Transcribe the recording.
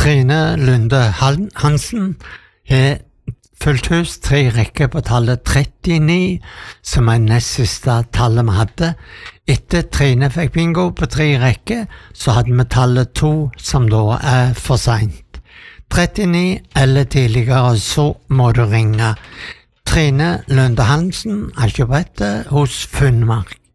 Trine Lunde Hansen har fulgt hus 3 rekker på tallet 39, som nest siste tallet vi hadde. Etter Trine fikk bingo på 3 rekker, så hadde vi tallet 2, som da for sent. 39 eller tidligere, så må du ringe. Trine Lunde Hansen, Alkjøbrettet hos Funnmark.